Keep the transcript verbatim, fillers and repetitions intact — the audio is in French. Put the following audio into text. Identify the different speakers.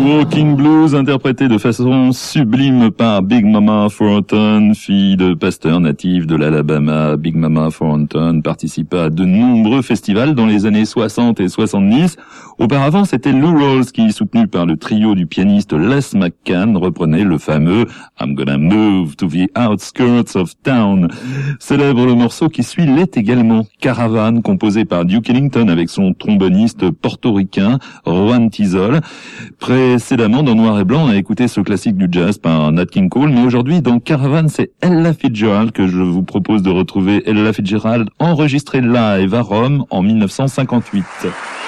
Speaker 1: Walking Blues, interprété de façon sublime par Big Mama Thornton, fille de pasteur native de l'Alabama. Big Mama Thornton participa à de nombreux festivals dans les années soixante et soixante-dix. Auparavant, c'était Lou Rawls qui, soutenu par le trio du pianiste Les McCann, reprenait le fameux I'm Gonna Move to the Outskirts of Town. Célèbre le morceau qui suit l'est également Caravan, composé par Duke Ellington avec son tromboniste portoricain Juan Tizol. Précédemment, dans Noir et Blanc, on a écouté ce classique du jazz par Nat King Cole, mais aujourd'hui, dans Caravan, c'est Ella Fitzgerald que je vous propose de retrouver. Ella Fitzgerald enregistrée live à Rome en mille neuf cent cinquante-huit.